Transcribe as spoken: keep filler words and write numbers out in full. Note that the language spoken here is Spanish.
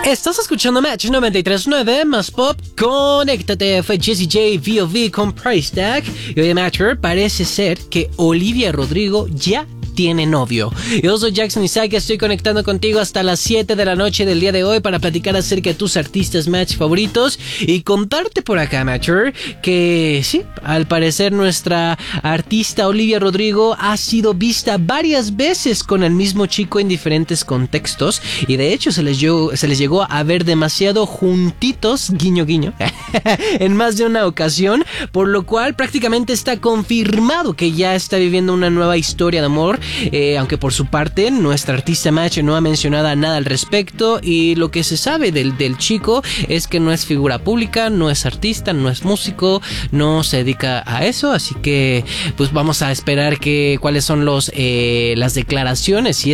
Estás escuchando Match noventa y tres punto nueve más pop. Conéctate, fue Jessie J V O V con Price Tag. Y hoy en Matcher parece ser que Olivia Rodrigo ya tiene novio. Yo soy Jackson Isaac, estoy conectando contigo hasta las siete de la noche del día de hoy para platicar acerca de tus artistas Match favoritos y contarte por acá, Matcher, que sí, al parecer nuestra artista Olivia Rodrigo ha sido vista varias veces con el mismo chico en diferentes contextos y de hecho se les llegó, se les llegó a ver demasiado juntitos, guiño guiño, en más de una ocasión, por lo cual prácticamente está confirmado que ya está viviendo una nueva historia de amor. Eh, aunque por su parte nuestra artista Match no ha mencionado nada al respecto y lo que se sabe del, del chico es que no es figura pública, no es artista, no es músico, no se dedica a eso, así que pues vamos a esperar que cuáles son los eh, las declaraciones, si